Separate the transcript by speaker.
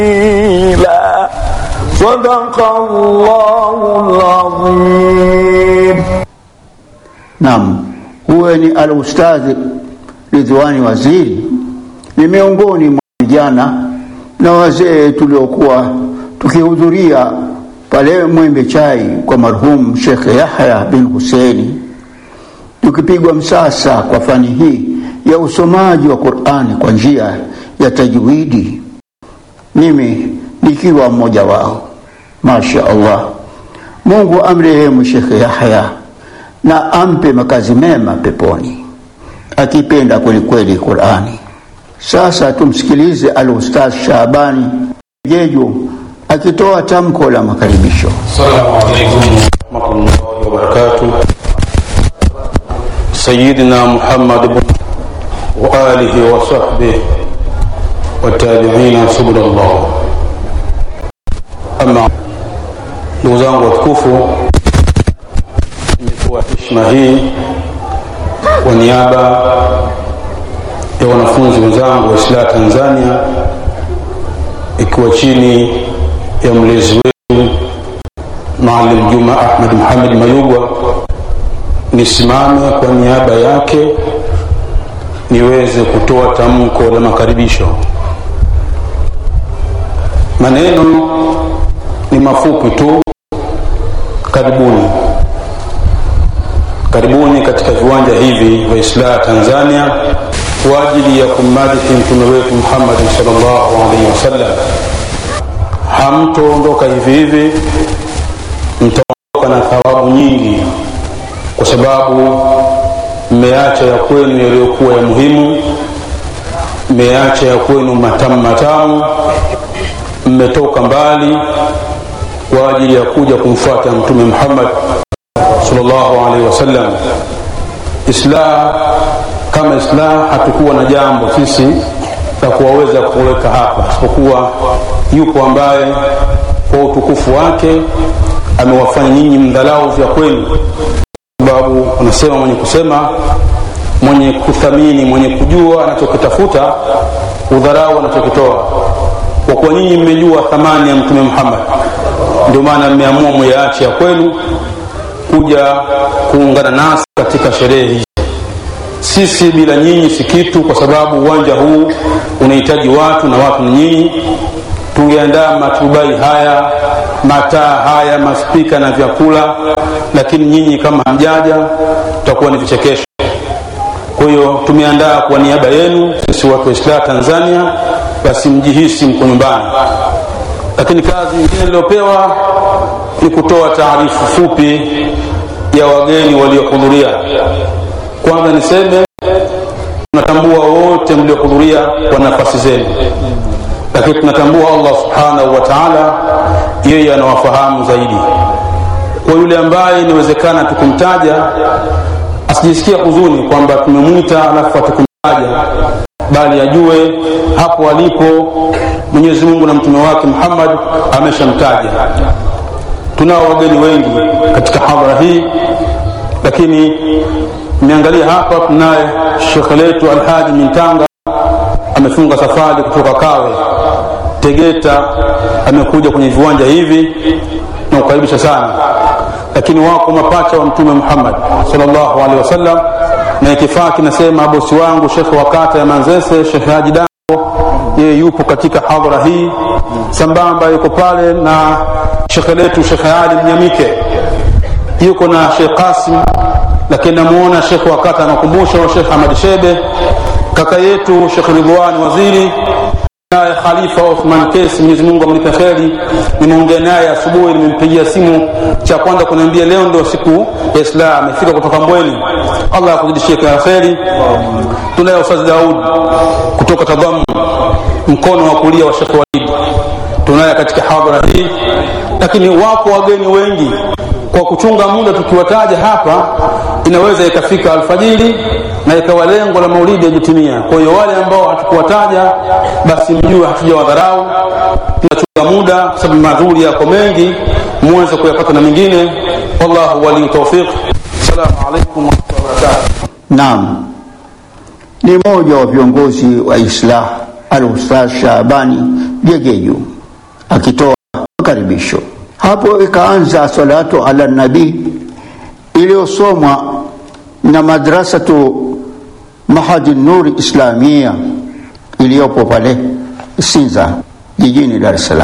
Speaker 1: Sadaqallahul azim.
Speaker 2: Naam, huwe ni al-Ustadh Ridhwani Waziri ni miongoni mwa vijana na wazee tuliokuwa tukihudhuria pale Mwembe Chai kwa marhum Sheikh Yahya bin Hussein, tukipigwa msasa kwa fani hii ya usomaji wa Qur'ani kwa njia ya tajwidi, mimi nikiwa mmoja wao. Masha Allah, Mungu amrehemu Sheikh Yahya na ampe makazi mema peponi, akipenda kweli kweli Qur'ani. Sasa tumsikilize al-Ustadh Shabani Jejo akitoa tamko la makaribisho.
Speaker 3: Assalamu alaykum wa rahmatullahi wa barakatuh. Sayyidina Muhammad wa alihi wa sahbihi wa tabi'ina subhanallah. Amma ndugu zangu watukufu, nimekuwa heshima hii kwa niaba ya wanafunzi wenzangu wa Islam Tanzania, ikiwa chini ya mlezi wetu Maalim Juma Ahmed Muhammad Mayugwa, nisimame kwa niaba yake niweze kutoa tamko la makaribisho. Maneno ni mafupi tu. Karibuni katika viwanja hivi vya Islam Tanzania kwa ajili ya kumadihi mtume wetu Muhammad sallallahu alaihi wasallam. Hamtoondoka hivi hivi, mtaondoka na thawabu nyingi, kwa sababu mmeacha ya kwenu yaliyokuwa ya muhimu, mmeacha ya kwenu matamu, mmetoka mbali kwa ajili ya kuja kumfuata mtume Muhammad sallallahu alaihi wasallam. Kama Islam hatakuwa na jambo sisi la kuweza kuweka hapa, isipokuwa yupo ambaye kwa utukufu wake amewafanya nyinyi mdhalau vya kwenu. Sababu unasema mwenye kusema, mwenye kuthamini, mwenye kujua anachokitafuta udharau anachokitoa. Kwa kuwa nyinyi mmejua thamani ya mtume Muhammad, ndio maana mmeamua muyaache ya kwenu kuja kuungana nasi katika sherehe hii. Sisi bila nyinyi si kitu, kwa sababu uwanja huu unahitaji watu na watu ni nyinyi. Tungeandaa matubai haya, mataa haya, maspika na vyakula, lakini nyinyi kama mjaja tutakuwa ni vichekesho. Kwa hiyo tumeandaa kwa niaba yenu sisi watu wa Islam Tanzania, basi mjihisi mko nyumbani. Lakini kazi nyingine niliyopewa ni kutoa taarifa fupi ya wageni waliohudhuria. Kwanza niseme tunatambua wote mliohudhuria kwa nafasi zenu, lakini tunatambua Allah subhanahu wa ta'ala yeye anawafahamu zaidi. Kwa yule ambaye inawezekana tukumtaja asijisikie huzuni kwamba tumemwita alafu tukumtaja, bali ajue hapo alipo Mwenyezi Mungu na mtume wake Muhammad ameshamtaja. Tunao wageni wengi katika hadhara hii, lakini niangalia hapa tunaye Sheikh letu Alhaji Mintanga, amefunga safari kutoka Kawe Tegeta, amekuja kwenye viwanja hivi na kukaribisha sana. Lakini wako mapacha wa mtume Muhammad sallallahu alaihi wasallam, na ikifaki nasema bosi wangu Sheikh wa kata ya Manzese Sheikh Haji Dango, yeye yupo katika hadhara hii, sambamba yuko pale na Sheikh letu Sheikh Ali Mnyamike, yuko na Sheikh Qasim, lakini namuona Sheikh wa kata anakumbusha Sheikh Ahmad Shebe, kaka yetu Sheikh Ridhwani Waziri, na Khalifa Uthman Kesi, Mwenyezi Mungu amlipe kheri. Nimeongea naye asubuhi, nimempigia simu cha kwanza kuniambia leo ndio siku ya Islam, amefika kutoka Mbweni. Allah akuzidishie kheri. Tunaye Ustaz Daud kutoka Tadhamu, mkono wa kulia wa Sheikh Walid, tunaye katika hadhara hii. Lakini wako wageni wengi, kwa kuchunga muda tukiwataja hapa inaweza ikafika alfajiri na ikawa lengo la maulidi yajitimia. Kwa hiyo wale ambao hatukuwataja basi mjue hatujawadharau, tunachunga muda sababu madhuri yako mengi, muweze kuyapata na mengine. Wallahu wali tawfiq. Assalamu alaykum wa rahmatullahi wa barakatuh.
Speaker 2: Naam, ni mmoja wa viongozi wa Islah al-Ustadh Shabani Jejeju. akitoa makaribisho. Hapo ikaanza salatu ala nabii iliyosomwa na madrasatu Mahadi Nuri Islamia iliyopo pale Sinza jijini Dar es Salaam.